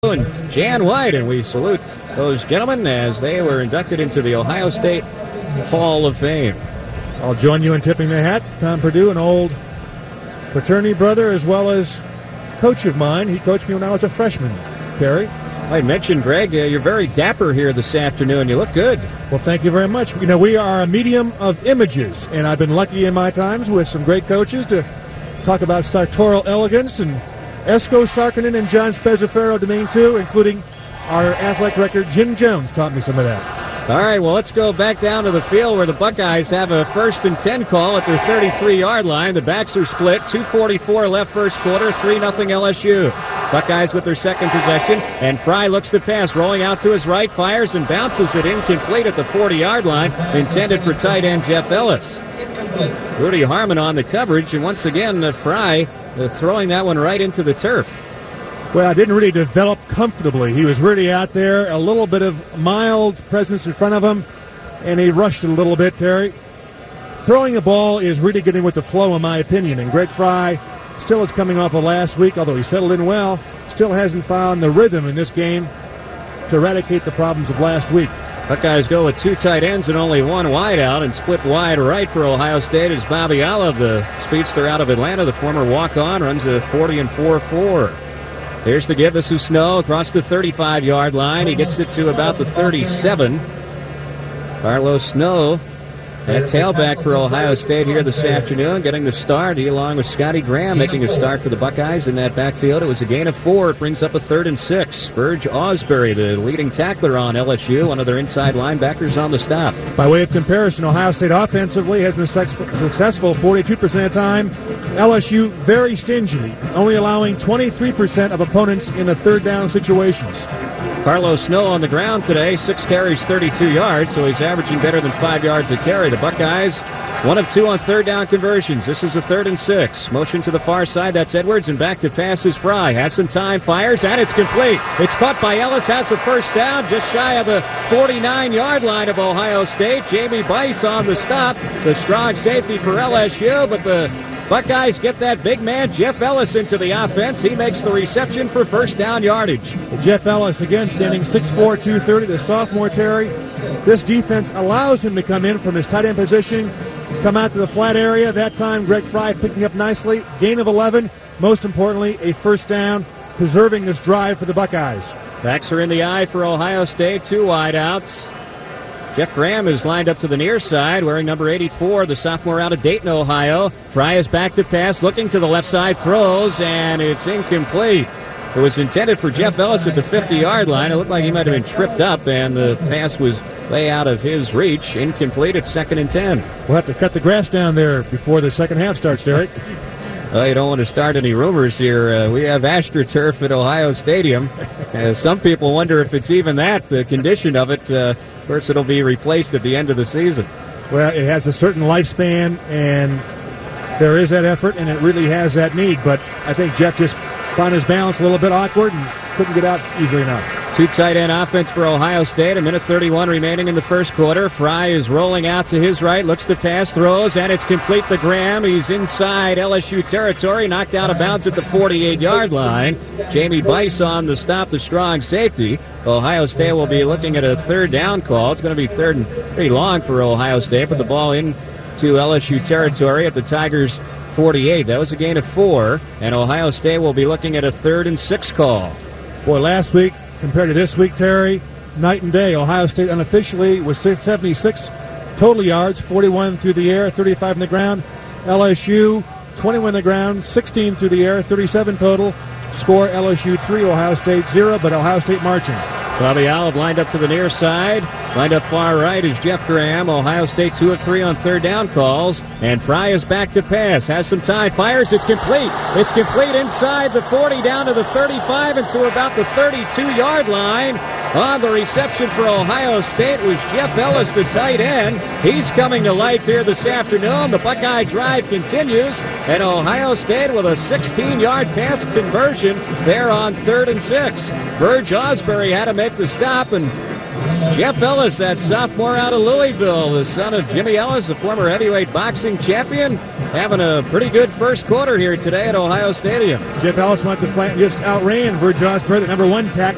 and Jan White, and we salute those gentlemen as they were inducted into the Ohio State Hall of Fame. I'll join you in tipping the hat. Tom Perdue, an old fraternity brother, as well as coach of mine. He coached me when I was a freshman, Terry. I mentioned, Greg, you're very dapper here this afternoon. You look good. Well, thank you very much. You know, we are a medium of images, and I've been lucky in my times with some great coaches to talk about sartorial elegance, and Esko Sarkinen and John Spezzaferro Domain 2, including our athletic director, Jim Jones, taught me some of that. All right, well, let's go back down to the field where the Buckeyes have a 1st and 10 call at their 33-yard line. The backs are split. 2:44 left first quarter, 3-0 LSU. Buckeyes with their second possession, and Fry looks to pass, rolling out to his right, fires and bounces it incomplete at the 40-yard line, intended for tight end Jeff Ellis. Rudy Harmon on the coverage, and once again, Fry throwing that one right into the turf. Well, I didn't really develop comfortably. He was really out there, a little bit of mild presence in front of him, and he rushed it a little bit, Terry. Throwing a ball is really getting with the flow, in my opinion, and Greg Fry still is coming off of last week, although he settled in well, still hasn't found the rhythm in this game to eradicate the problems of last week. Buckeyes go with 2 tight ends and only 1 wide out, and split wide right for Ohio State is Bobby Olive, the speedster out of Atlanta, the former walk-on, runs a 40 and 4.4. Here's the give. This is Snow across the 35-yard line. He gets it to about the 37. Carlos Snow, that tailback for Ohio State here this afternoon, getting the start. He, along with Scotty Graham, making a start for the Buckeyes in that backfield. It was a gain of 4. It brings up a 3rd and 6. Verge Osbury, the leading tackler on LSU, one of their inside linebackers on the stop. By way of comparison, Ohio State offensively has been successful 42% of the time. LSU very stingy, only allowing 23% of opponents in the third down situations. Carlos Snow on the ground today, 6 carries, 32 yards, so he's averaging better than 5 yards a carry. The Buckeyes, 1 of 2 on third down conversions. This is a 3rd and 6. Motion to the far side, that's Edwards, and back to pass is Fry. Has some time, fires, and it's complete. It's caught by Ellis, has a first down, just shy of the 49-yard line of Ohio State. Jamie Bice on the stop, the strong safety for LSU, but the Buckeyes get that big man, Jeff Ellis, into the offense. He makes the reception for first down yardage. Jeff Ellis, again, standing 6'4", 230, the sophomore, Terry. This defense allows him to come in from his tight end position, come out to the flat area. That time, Greg Fry picking up nicely. Gain of 11. Most importantly, a first down, preserving this drive for the Buckeyes. Backs are in the eye for Ohio State. 2 wideouts. Jeff Graham is lined up to the near side, wearing number 84, the sophomore out of Dayton, Ohio. Fry is back to pass, looking to the left side, throws, and it's incomplete. It was intended for Jeff Ellis at the 50-yard line. It looked like he might have been tripped up, and the pass was way out of his reach. Incomplete at 2nd and 10. We'll have to cut the grass down there before the second half starts, Derek. Well, you don't want to start any rumors here. We have AstroTurf at Ohio Stadium. Some people wonder if it's even that, the condition of it. Of course, it'll be replaced at the end of the season. Well, it has a certain lifespan, and there is that effort, and it really has that need. But I think Jeff just found his balance a little bit awkward and couldn't get out easily enough. 2 tight end offense for Ohio State. 1:31 remaining in the first quarter. Fry is rolling out to his right, looks to pass, throws, and it's complete to Graham. He's inside LSU territory, knocked out of bounds at the 48-yard line. Jamie Bice on the stop, the strong safety. Ohio State will be looking at a 3rd down call. It's going to be 3rd and pretty long for Ohio State, but the ball into LSU territory at the Tigers' 48. That was a gain of 4, and Ohio State will be looking at a 3rd and 6 call. Boy, last week compared to this week, Terry, night and day. Ohio State unofficially was 76 total yards, 41 through the air, 35 on the ground. LSU, 21 on the ground, 16 through the air, 37 total. Score LSU 3, Ohio State 0, but Ohio State marching. Bobby Olive lined up to the near side. Lined up far right is Jeff Graham. Ohio State 2 of 3 on 3rd down calls. And Fry is back to pass. Has some time. Fires. It's complete. It's complete inside the 40 down to the 35 and to about the 32-yard line. On the reception for Ohio State was Jeff Ellis, the tight end. He's coming to life here this afternoon. The Buckeye drive continues. And Ohio State with a 16-yard pass conversion there on 3rd and 6. Verge Osbury had to make the stop, and Jeff Ellis, that sophomore out of Louisville, the son of Jimmy Ellis, the former heavyweight boxing champion, having a pretty good first quarter here today at Ohio Stadium. Jeff Ellis went to flank, just outran Verge Osbury, the number 1 tackler.